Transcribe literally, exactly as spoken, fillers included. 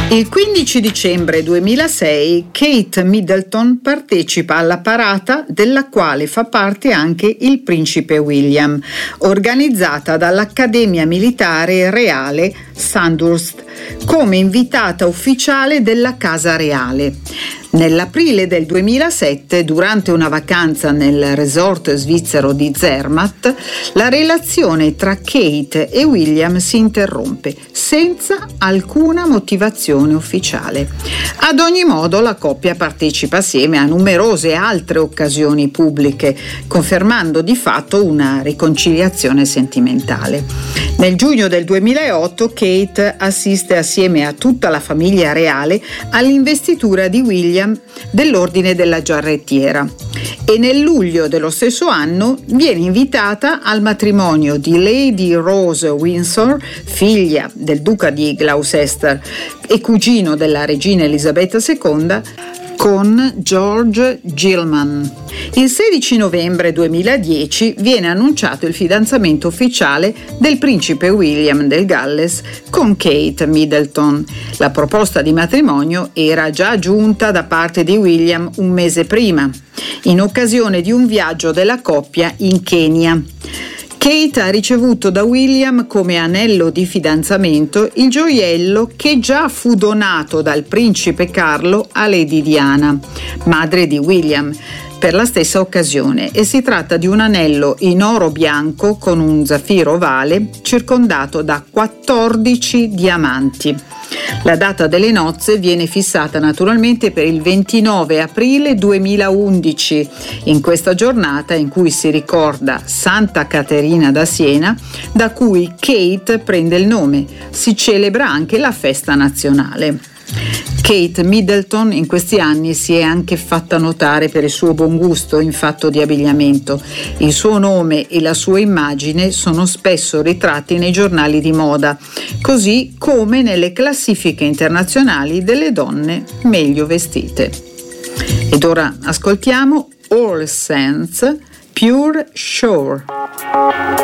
Il quindici dicembre duemilasei Kate Middleton partecipa alla parata della quale fa parte anche il principe William, organizzata dall'Accademia Militare Reale Sandhurst come invitata ufficiale della Casa Reale. Nell'aprile del duemilasette, durante una vacanza nel resort svizzero di Zermatt, la relazione tra Kate e William si interrompe senza alcuna motivazione ufficiale. Ad ogni modo, la coppia partecipa assieme a numerose altre occasioni pubbliche, confermando di fatto una riconciliazione sentimentale. Nel giugno del duemilaotto Kate assiste assieme a tutta la famiglia reale all'investitura di William dell'Ordine della Giarrettiera e nel luglio dello stesso anno viene invitata al matrimonio di Lady Rose Windsor, figlia del duca di Gloucester e cugino della regina Elisabetta seconda, con George Gilman. Il sedici novembre duemiladieci viene annunciato il fidanzamento ufficiale del principe William del Galles con Kate Middleton. La proposta di matrimonio era già giunta da parte di William un mese prima, in occasione di un viaggio della coppia in Kenya. Kate ha ricevuto da William come anello di fidanzamento il gioiello che già fu donato dal principe Carlo a Lady Diana, madre di William, per la stessa occasione, e si tratta di un anello in oro bianco con un zaffiro ovale circondato da quattordici diamanti. La data delle nozze viene fissata naturalmente per il ventinove aprile duemilaundici, in questa giornata in cui si ricorda Santa Caterina da Siena, da cui Kate prende il nome. Si celebra anche la festa nazionale. Kate Middleton in questi anni si è anche fatta notare per il suo buon gusto in fatto di abbigliamento. Il suo nome e la sua immagine sono spesso ritratti nei giornali di moda, così come nelle classifiche internazionali delle donne meglio vestite. Ed ora ascoltiamo All Saints, Pure Shore.